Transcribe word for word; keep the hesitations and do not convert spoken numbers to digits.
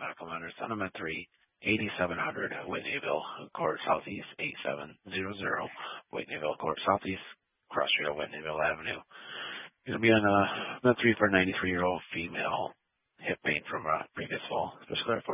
medical matters. Send them at three, eighty-seven hundred Whitneyville Court Southeast, eight seven zero zero Whitneyville Court Southeast, cross street of Whitneyville Avenue. Going to be on uh, med three for a ninety-three-year-old female hip pain from a previous fall. Special for